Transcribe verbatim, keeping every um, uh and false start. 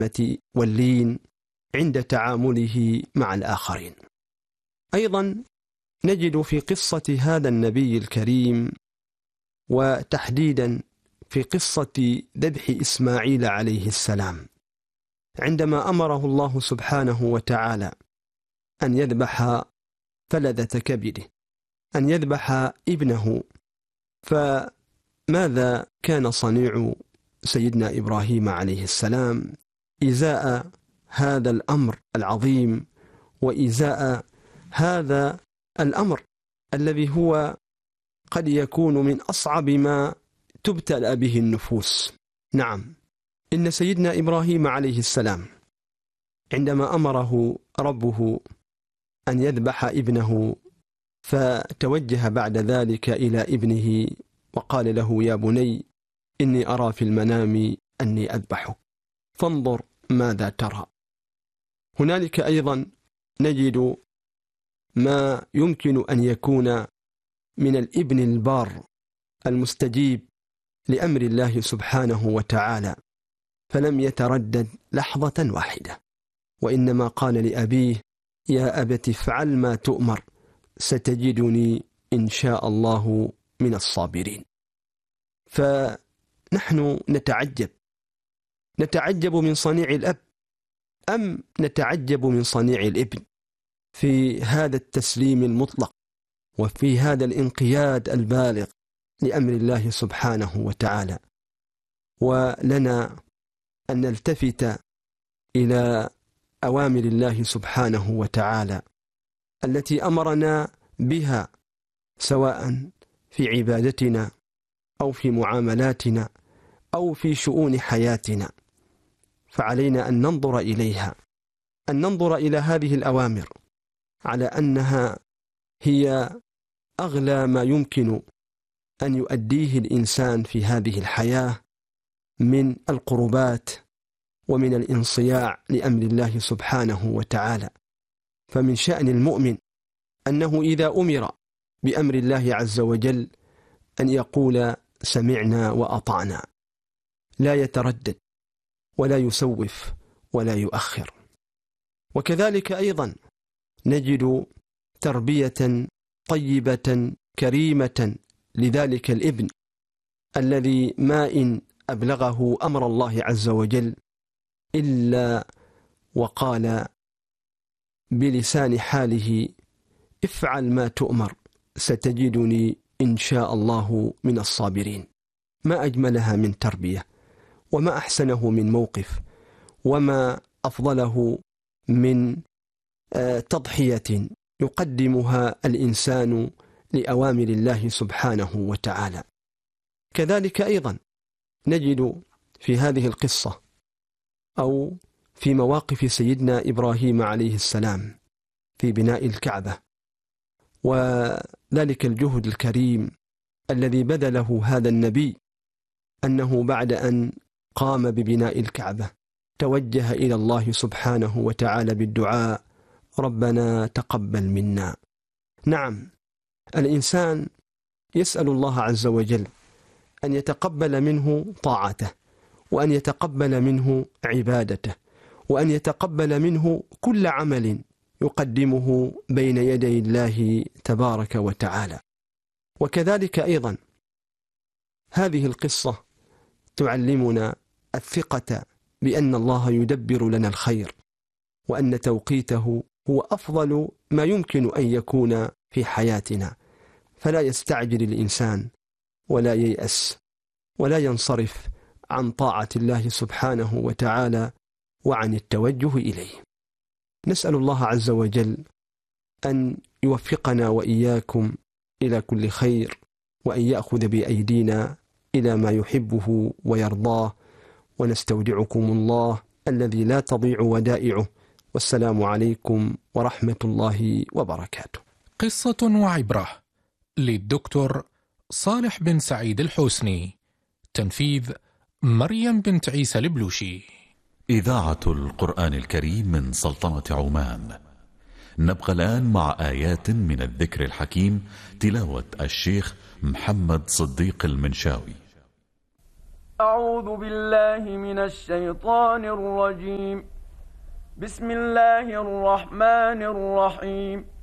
واللين عند تعامله مع الآخرين. أيضا نجد في قصة هذا النبي الكريم، وتحديدا في قصة ذبح إسماعيل عليه السلام، عندما أمره الله سبحانه وتعالى أن يذبح فلذة كبده، أن يذبح ابنه، فماذا كان صنيع سيدنا إبراهيم عليه السلام إزاء هذا الأمر العظيم، وإزاء هذا الأمر الذي هو قد يكون من أصعب ما تبتلى به النفوس؟ نعم، إن سيدنا إبراهيم عليه السلام عندما أمره ربه أن يذبح ابنه، فتوجه بعد ذلك إلى ابنه وقال له: يا بني إني أرى في المنام أني أذبحك فانظر ماذا ترى. هنالك أيضا نجد ما يمكن أن يكون من الابن البار المستجيب لأمر الله سبحانه وتعالى، فلم يتردد لحظة واحدة، وإنما قال لأبيه: يا أبت افعل ما تؤمر ستجدني إن شاء الله من الصابرين. فنحن نتعجب نتعجب من صنيع الأب، أم نتعجب من صنيع الابن في هذا التسليم المطلق وفي هذا الانقياد البالغ لأمر الله سبحانه وتعالى. ولنا أن نلتفت إلى أوامر الله سبحانه وتعالى التي أمرنا بها، سواء في عبادتنا أو في معاملاتنا أو في شؤون حياتنا، فعلينا أن ننظر إليها، أن ننظر إلى هذه الأوامر على أنها هي أغلى ما يمكن أن يؤديه الإنسان في هذه الحياة من القربات ومن الانصياع لأمر الله سبحانه وتعالى. فمن شأن المؤمن أنه إذا أمر بأمر الله عز وجل أن يقول: سمعنا وأطعنا، لا يتردد ولا يسوف ولا يؤخر. وكذلك أيضا نجد تربية طيبة كريمة لذلك الابن الذي ما إن أبلغه أمر الله عز وجل إلا وقال بلسان حاله: افعل ما تؤمر ستجدني إن شاء الله من الصابرين. ما أجملها من تربية، وما أحسنه من موقف، وما أفضله من تضحية يقدمها الإنسان لأوامر الله سبحانه وتعالى. كذلك أيضا نجد في هذه القصة أو في مواقف سيدنا إبراهيم عليه السلام في بناء الكعبة، وذلك الجهد الكريم الذي بذله هذا النبي، أنه بعد أن قام ببناء الكعبة توجه إلى الله سبحانه وتعالى بالدعاء: ربنا تقبل منا. نعم، الإنسان يسأل الله عز وجل أن يتقبل منه طاعته، وأن يتقبل منه عبادته، وأن يتقبل منه كل عمل يقدمه بين يدي الله تبارك وتعالى. وكذلك أيضا هذه القصة تعلمنا الثقة بأن الله يدبر لنا الخير، وأن توقيته هو أفضل ما يمكن أن يكون في حياتنا، فلا يستعجل الإنسان ولا ييأس ولا ينصرف عن طاعة الله سبحانه وتعالى وعن التوجه إليه. نسأل الله عز وجل أن يوفقنا وإياكم إلى كل خير، وأن يأخذ بأيدينا إلى ما يحبه ويرضاه، ونستودعكم الله الذي لا تضيع ودائعه، والسلام عليكم ورحمة الله وبركاته. قصة وعبرة للدكتور صالح بن سعيد الحسني، تنفيذ مريم بنت عيسى البلوشي. إذاعة القرآن الكريم من سلطنة عمان. نبقى الآن مع آيات من الذكر الحكيم، تلاوة الشيخ محمد صديق المنشاوي. أعوذ بالله من الشيطان الرجيم. بسم الله الرحمن الرحيم.